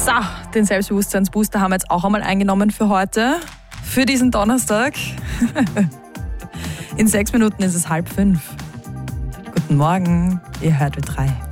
So, den Selbstbewusstseinsbooster haben wir jetzt auch einmal eingenommen für heute, für diesen Donnerstag. In 6 Minuten ist es 4:30. Guten Morgen, ihr hört W3.